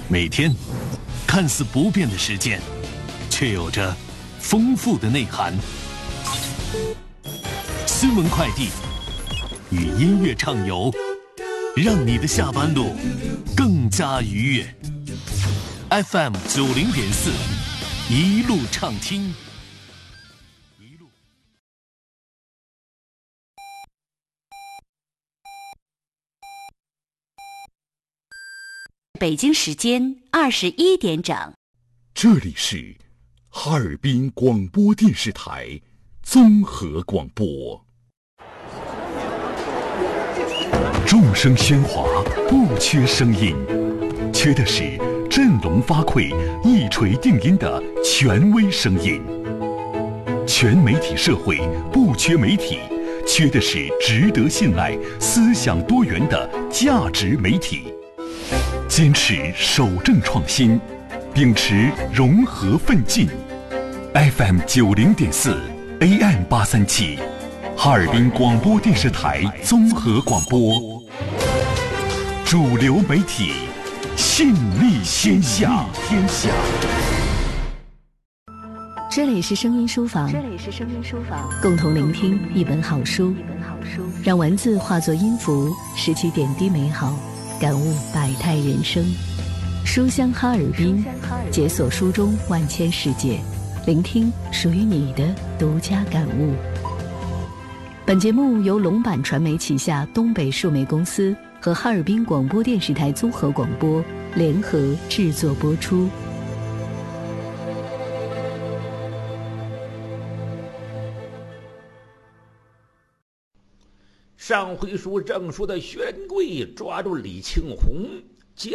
每天看似不变的时间，却有着丰富的内涵。新闻快递与音乐畅游，让你的下班路更加愉悦。FM 90.4，一路畅听。 北京时间21点整， 这里是哈尔滨广播电视台综合广播。众声喧哗，不缺声音，缺的是振聋发聩、一锤定音的权威声音。全媒体社会不缺媒体，缺的是值得信赖、思想多元的价值媒体。坚持守正创新，秉持融合奋进。FM 90.4 AM 837，哈尔滨广播电视台综合广播，主流媒体，信力天下。 这里是声音书房，共同聆听一本好书，让文字化作音符，拾起点滴美好，感悟百态人生。书香哈尔滨，解锁书中万千世界，聆听属于你的独家感悟。本节目由龙版传媒旗下东北数媒公司和哈尔滨广播电视台综合广播联合制作播出。 上回书正说的薛仁贵抓住李庆红，